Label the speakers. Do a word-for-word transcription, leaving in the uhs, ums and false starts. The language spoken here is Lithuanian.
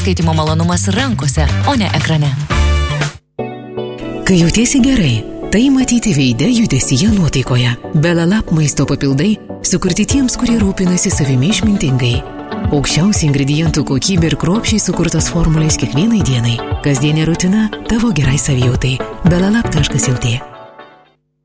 Speaker 1: skaitimo malonumas rankose, o ne ekrane.
Speaker 2: Kai jautiesi gerai, tai matyti veide, judesyje, nuotaikoje. Belalab maisto papildai sukurti tiems, kurie rūpinasi savimi išmintingai. Aukščiausia ingredientų kokybė ir kruopščiai sukurtos formulės kiekvienai dienai. Kasdienė rutina tavo gerai savijautai. belalab taškas lt